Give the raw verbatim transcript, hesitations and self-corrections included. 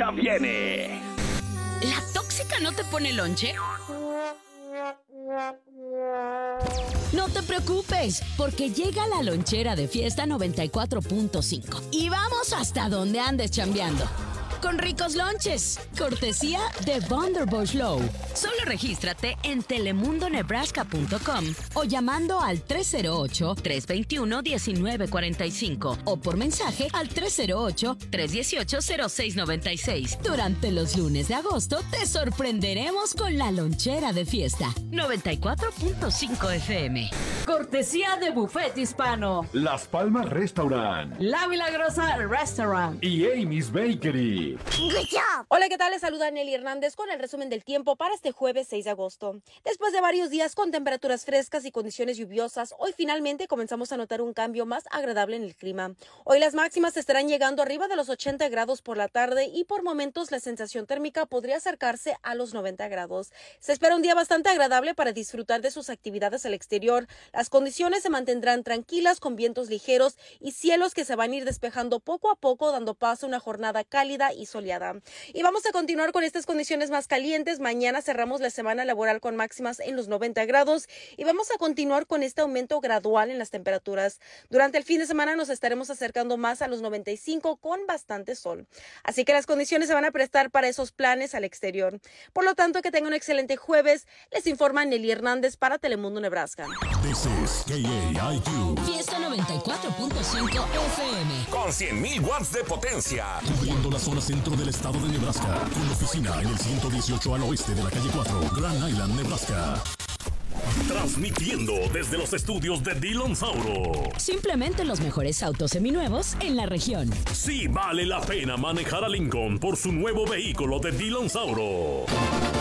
ya viene. ¿La tóxica no te pone lonche? No te preocupes, porque llega la lonchera de Fiesta noventa y cuatro punto cinco y vamos hasta donde andes chambeando. Con ricos lonches, cortesía de Vonderbush Low. Solo regístrate en telemundo nebraska punto com o llamando al tres cero ocho, tres dos uno, uno nueve cuatro cinco o por mensaje al tres cero ocho, tres uno ocho, cero seis nueve seis. Durante los lunes de agosto te sorprenderemos con la lonchera de Fiesta noventa y cuatro punto cinco F M. Cortesía de Buffet Hispano, Las Palmas Restaurant La Milagrosa Restaurant y Amy's Bakery. Hola, ¿qué tal? Les saluda Nelly Hernández con el resumen del tiempo para este jueves seis de agosto. Después de varios días con temperaturas frescas y condiciones lluviosas, hoy finalmente comenzamos a notar un cambio más agradable en el clima. Hoy las máximas estarán llegando arriba de los ochenta grados por la tarde y por momentos la sensación térmica podría acercarse a los noventa grados. Se espera un día bastante agradable para disfrutar de sus actividades al exterior. Las condiciones se mantendrán tranquilas con vientos ligeros y cielos que se van a ir despejando poco a poco, dando paso a una jornada cálida y soleada. Y vamos a continuar con estas condiciones más calientes. Mañana cerramos la semana laboral con máximas en los noventa grados y vamos a continuar con este aumento gradual en las temperaturas. Durante el fin de semana nos estaremos acercando más a los noventa y cinco con bastante sol. Así que las condiciones se van a prestar para esos planes al exterior. Por lo tanto, que tengan un excelente jueves. Les informa Nelly Hernández para Telemundo Nebraska. This is K A I Q. Fiesta noventa y cuatro punto cinco F M. Con cien mil watts de potencia. Cubriendo la zona centro del estado de Nebraska. Con oficina en el ciento dieciocho al oeste de la calle cuatro, Grand Island, Nebraska. Transmitiendo desde los estudios de Dillon Sauro. Simplemente los mejores autos seminuevos en la región. Sí vale la pena manejar a Lincoln por su nuevo vehículo de Dillon Sauro.